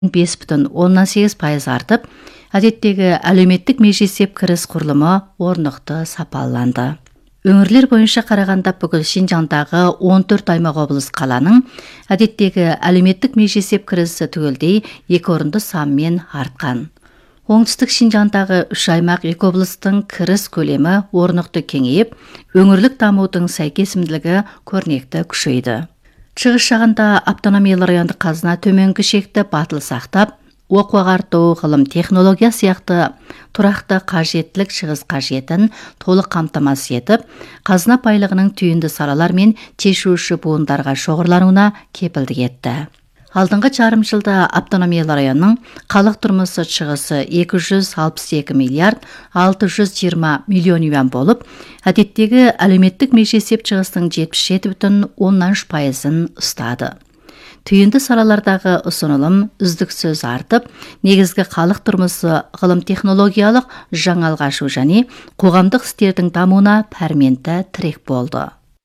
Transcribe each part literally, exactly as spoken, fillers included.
бес бүтін оннан сегіз пайыз артып, әдеттегі әлеуметтік межесеп кіріс құрылымы орнықты сапаланды. Өңірлер бойынша қарағанда бүкіл Шинжаңдағы он төрт аймақ облыс қаланың әдеттегі әлеуметтік межесеп кірісі түгелдей екі орынды санмен артқан. Оңтүстік Шинжаңдағы үш аймақ екі облыстың кіріс көлемі орнықты кеңейіп, өңірлік дамудың сәйкесімділігі көрнекті күшейді. Шығыс жағында автономиялы райондық қазына төменгі шекті батыл сақтап, оқу ағарту, ғылым, технология сияқты тұрақты қажеттілік шығыс қажетін толық қамтамасыз етіп, қазына байлығының түйінді салалар мен шешуші буындарға шоғырлануына кепілдік етті. Алдыңғы жарым жылда автономиялы районның халық тұрмысы шығысы екі жүз алпыс екі миллиард алты жүз жиырма миллион юан болып, әдеттегі әлеуметтік межесеп шығыстың жетпіс жеті бүтін оннан үш пайызын ұстады. Түйінді салалардағы ұсынылым үздіксіз артып, негізгі халық тұрмысы ғылым технологиялық жаңалық ашу және қоғамдық істердің дамуына пәрменті тірек болды.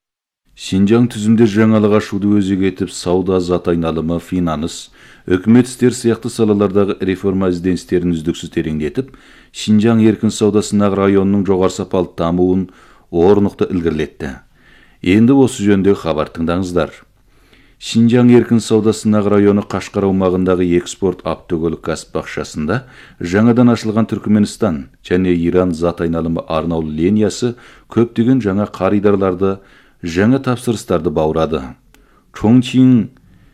Шинжаң түзімде жаңалық ашуды өзек етіп, сауда, зат айналымы, финанс, өкімет істер сияқты салалардағы реформа ізденістерін үздіксіз тереңдетіп, Шинжаң еркін саудасындағы районның жоғары сапалы дамуын орнықты ілгерілетті. Енді осы жөніндегі хабар тыңдаңыздар. Шинжаң еркін саудасындағы районы Қашқар аумағындағы экспорт автокөлік кәсіп бақшасында жаңадан ашылған Түркменстан және Иран зат айналымы арнаулы линиясы көптеген жаңа қаридарларды, жаңа тапсырыстарды баурады. Чоңчин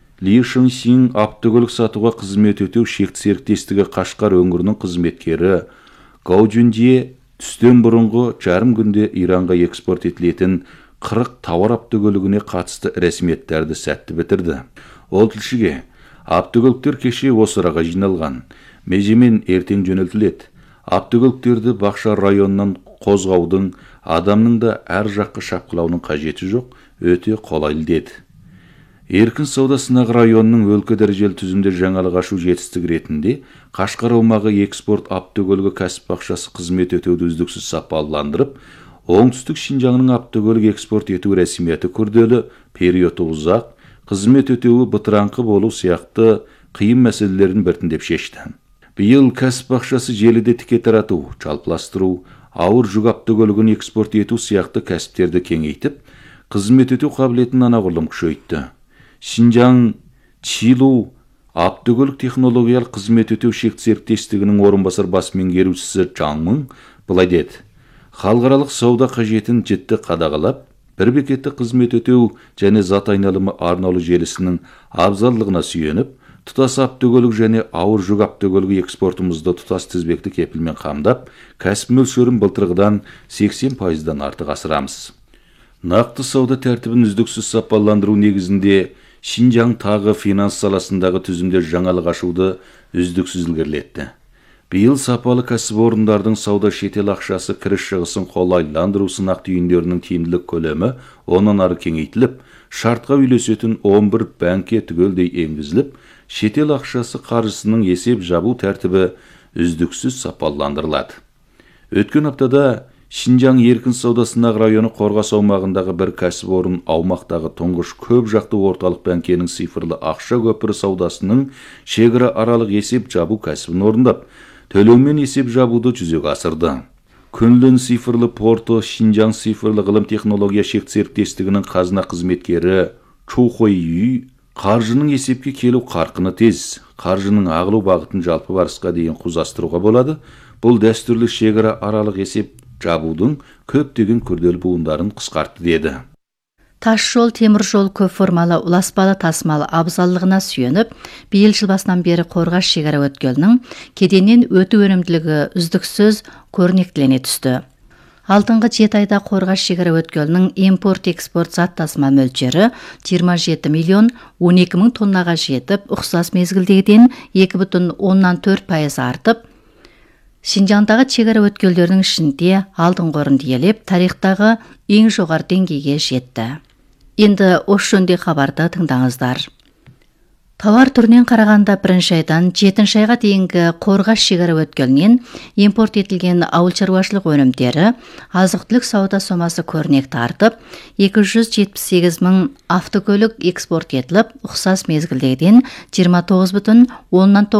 Лишыңсин автокөлік сатуға қызмет өтеу шекті серіктестігі Қашқар өңірінің қызметкері Гаужунжие түстен бұрынғы жарым күнде Иранға экспорт етілетін қырық тауар автокөлігіне қатысты рәсімиеттерді сәтті бітірді. Ол тілшіге, автокөліктер кеше осы араға жиналған, межемен ертең жөнелтіледі. Автокөліктерді бақша районынан қозғаудың, адамның да әр жаққа шапқылауының қажеті жоқ, өте қолайлы деді. Еркін саудасындағы районның өлкө дәрежелі түзімде жаңалық ашу жетістік ретінде Қашқар аумағы экспорт автокөлігі кәсіп бақшасы қызмет өтеуді үздіксіз сапаландырып, оңтүстік Шинжаңның автокөлік экспорт ету рәсімияты күрделі, периоды ұзақ, қызмет өтеуі бытыраңқы болу сияқты қиын мәселелерін біртіндеп шешті. Биыл кәсіп бақшасы желіде тіке тарату, жалпыластыру, ауыр жүк автокөлігін экспорт ету сияқты кәсіптерді кеңейтіп, қызмет өтеу қабілетін анағұрлым күшейтті. Шинжаң Чилу автокөлік технологиялық қызмет өтеу шекті серіктестігінің орынбасар бас меңгерушісі Чаңмың былай деді: халықаралық сауда қажетін жіті қадағалап, бір бекетті қызмет өтеу және зат айналымы арнаулы желісінің абзалдығына сүйеніп, тұтас автокөлік және ауыр жүк автокөлігі экспортымызды тұтас тізбекті кепілмен қамдап, кәсіп мөлшерін былтырғыдан сексен пайыздан артық асырамыз. Нақты сауда тәртібін үздіксіз сапаландыру негізінде Шинжаң тағы финанс саласындағы түзімде жаңалық ашуды үздіксіз ілгерілетті. Биыл сапалы кәсіпорындардың сауда шетел ақшасы кіріс шығысын қолайландыру сынақ түйіндерінің тиімділік көлемі онан ары кеңейтіліп, шартқа үйлесетін он бір бәңке түгелдей енгізіліп, шетел ақшасы қаржысының есеп жабу тәртібі үздіксіз сапаландырылады. Өткен аптада Шинжаң еркін саудасындағы районы Қорғас аумағындағы бір кәсіпорын аумақтағы тұңғыш көп жақты орталық бәңкенің цифрлы ақша көпірі саудасының шекара аралық есеп жабу кәсібін орындап, төлеумен есеп жабуды жүзеге асырды. Күнлін цифрлы порты Шинжаң цифрлы ғылым технология шекті серіктестігінің қазына қызметкері Чухой Үй қаржының есепке келу қарқыны тез, қаржының ағылу бағытын жалпы барысқа дейін құзастыруға болады. Бұл дәстүрлі шекара аралық есеп жабудың көптеген күрделі буындарын қысқартты деді. Тас жол, темір жол көп формалы ұласпалы тасымалы абзаллығына сүйеніп, биыл жыл басынан бері Қорғас шекара өткелінің кеденнен өту өнімділігі үздіксіз көрнектілене түсті. Алдыңғы жеті айда Қорғас шекара өткелінің импорт-экспорт зат тасымал мөлшері жиырма жеті миллион он екі мың тоннаға жетіп, ұқсас мезгілдегіден екі бүтін оннан төрт пайыз артып, Шинжаңдағы шекара өткелдерінің ішінде алдыңғы орынды иелеп, тарихтағы ең жоғары деңгейге жетті. Енді осы жөнінде хабарды тыңдаңыздар. Товар түрінен қарағанда бірінші айдан жетінші айға дейінгі қорғас шекара өткелінен импорт етілген ауыл шаруашылық өнімдері азық-түлік сауда сомасы көрнекті артып, екі жүз жетпіс сегіз мың автокөлік экспорт етіліп, ұқсас мезгілдегіден жиырма тоғыз бүтін оннан тоғыз